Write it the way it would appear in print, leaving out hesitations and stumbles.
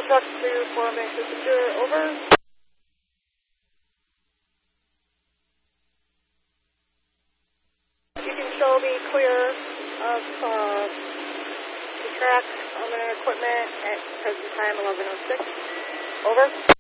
truck clear for main passenger, over. You can show me clear of the track, equipment at present time 11:06. Over.